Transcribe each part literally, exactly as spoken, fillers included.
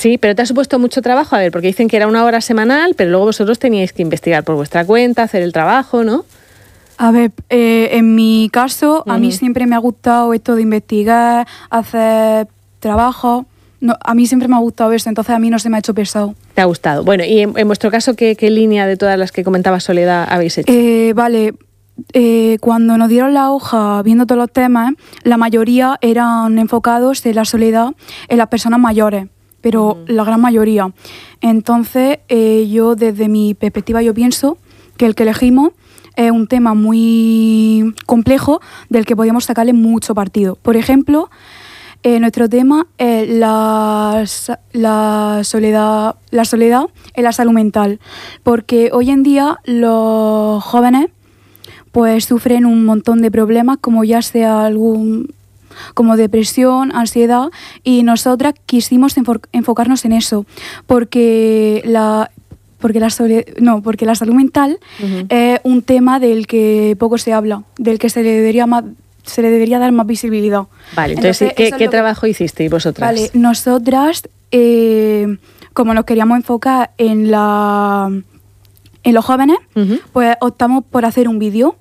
Sí, pero te ha supuesto mucho trabajo, a ver, porque dicen que era una hora semanal, pero luego vosotros teníais que investigar por vuestra cuenta, hacer el trabajo, ¿no? A ver, eh, en mi caso, uh-huh. a mí siempre me ha gustado esto de investigar, hacer trabajo. No, a mí siempre me ha gustado eso, entonces a mí no se me ha hecho pesado. ¿Te ha gustado? Bueno, y en, en vuestro caso, ¿qué, qué línea de todas las que comentaba Soledad habéis hecho? Eh, vale, eh, cuando nos dieron la hoja viendo todos los temas, la mayoría eran enfocados en la soledad en las personas mayores, pero uh-huh. la gran mayoría. Entonces, eh, yo desde mi perspectiva, yo pienso que el que elegimos es un tema muy complejo del que podíamos sacarle mucho partido. Por ejemplo, Eh, nuestro tema es la, la, soledad, la soledad en la salud mental, porque hoy en día los jóvenes pues sufren un montón de problemas, como ya sea algún como depresión, ansiedad, y nosotras quisimos enfo- enfocarnos en eso, porque la porque la sole- no, porque la salud mental uh-huh. es un tema del que poco se habla, del que se le debería más se le debería dar más visibilidad. Vale, entonces, entonces ¿qué, qué trabajo que... hicisteis vosotras? Vale, nosotras, eh, como nos queríamos enfocar en la en los jóvenes, uh-huh. pues optamos por hacer un vídeo,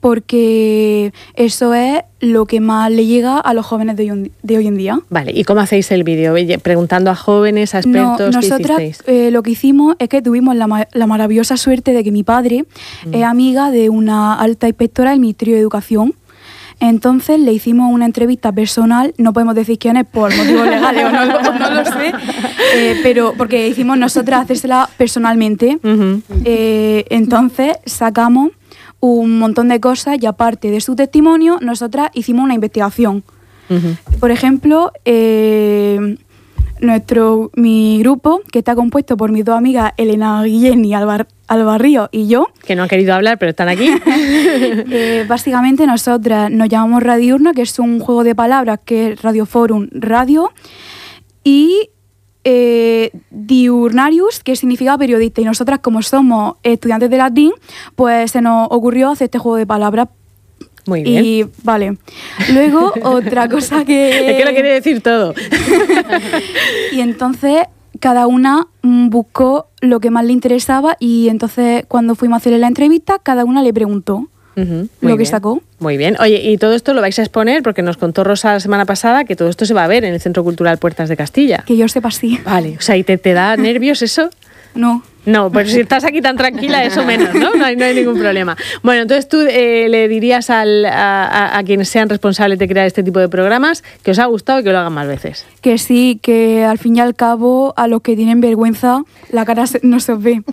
porque eso es lo que más le llega a los jóvenes de hoy, de hoy en día. Vale, ¿y cómo hacéis el vídeo? Preguntando a jóvenes, a expertos, no, nosotras, ¿qué hicisteis? Eh, lo que hicimos es que tuvimos la, la maravillosa suerte de que mi padre uh-huh. es amiga de una alta inspectora del Ministerio de Educación. Entonces le hicimos una entrevista personal, no podemos decir quién es por motivos legales o no, o no lo sé, eh, pero porque hicimos nosotras hacérsela personalmente. Uh-huh. Eh, entonces sacamos un montón de cosas y aparte de su testimonio, nosotras hicimos una investigación. Uh-huh. Por ejemplo, eh, nuestro mi grupo, que está compuesto por mis dos amigas, Elena Guillén y Alba, Alba Río y yo. Que no han querido hablar, pero están aquí. eh, básicamente nosotras nos llamamos Radiurna, que es un juego de palabras, que es Radioforum, radio, y eh, Diurnarius, que significa periodista. Y nosotras, como somos estudiantes de latín, pues se nos ocurrió hacer este juego de palabras. Muy bien. Y vale. Luego, otra cosa que... Es que lo quiere decir todo. Y entonces cada una buscó lo que más le interesaba y entonces cuando fuimos a hacerle la entrevista, cada una le preguntó uh-huh. lo que bien. sacó. Muy bien. Oye, y todo esto lo vais a exponer porque nos contó Rosa la semana pasada que todo esto se va a ver en el Centro Cultural Puertas de Castilla. Que yo sepa, sí. Vale. O sea, ¿y te, te da nervios eso? No. No, pues si estás aquí tan tranquila, eso menos, ¿no? No hay, no hay ningún problema. Bueno, entonces tú eh, le dirías al, a, a, a quienes sean responsables de crear este tipo de programas que os ha gustado y que lo hagan más veces. Que sí, que al fin y al cabo a los que tienen vergüenza la cara se, no se os ve.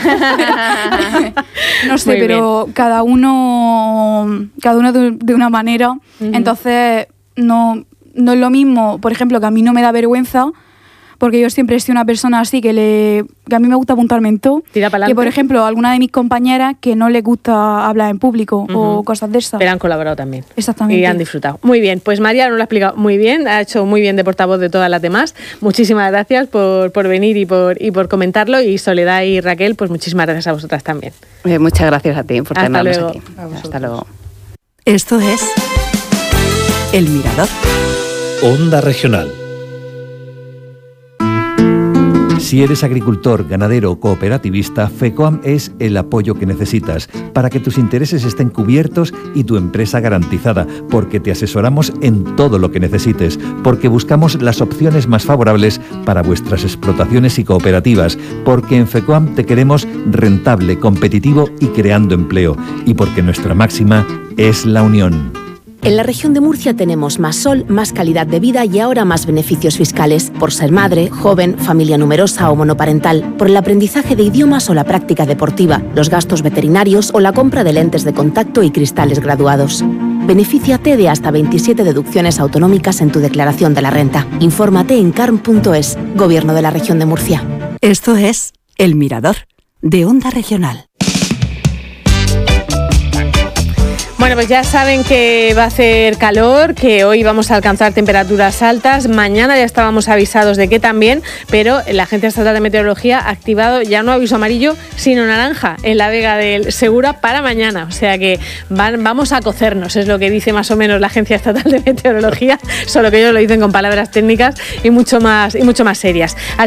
No sé, muy pero bien. cada uno cada uno de, de una manera. Uh-huh. Entonces no, no es lo mismo, por ejemplo, que a mí no me da vergüenza, porque yo siempre he sido una persona así que le que a mí me gusta apuntarme en todo. Tira para adelante. Que, por ejemplo, alguna de mis compañeras que no les gusta hablar en público uh-huh. o cosas de esas. Pero han colaborado también. Exactamente. Y han disfrutado. Muy bien, pues María nos lo ha explicado muy bien, ha hecho muy bien de portavoz de todas las demás. Muchísimas gracias por, por venir y por, y por comentarlo. Y Soledad y Raquel, pues muchísimas gracias a vosotras también. Eh, muchas gracias a ti por Hasta tenernos luego. aquí. Hasta luego. Esto es El Mirador. Onda Regional. Si eres agricultor, ganadero o cooperativista, FECOAM es el apoyo que necesitas para que tus intereses estén cubiertos y tu empresa garantizada, porque te asesoramos en todo lo que necesites, porque buscamos las opciones más favorables para vuestras explotaciones y cooperativas, porque en FECOAM te queremos rentable, competitivo y creando empleo, y porque nuestra máxima es la unión. En la región de Murcia tenemos más sol, más calidad de vida y ahora más beneficios fiscales por ser madre, joven, familia numerosa o monoparental, por el aprendizaje de idiomas o la práctica deportiva, los gastos veterinarios o la compra de lentes de contacto y cristales graduados. Benefíciate de hasta veintisiete deducciones autonómicas en tu declaración de la renta. Infórmate en carm punto es, Gobierno de la Región de Murcia. Esto es El Mirador, de Onda Regional. Bueno, pues ya saben que va a hacer calor, que hoy vamos a alcanzar temperaturas altas, mañana ya estábamos avisados de que también, pero la Agencia Estatal de Meteorología ha activado ya no aviso amarillo, sino naranja en la Vega del Segura para mañana, o sea que van, vamos a cocernos, es lo que dice más o menos la Agencia Estatal de Meteorología, solo que ellos lo dicen con palabras técnicas y mucho más, y mucho más serias.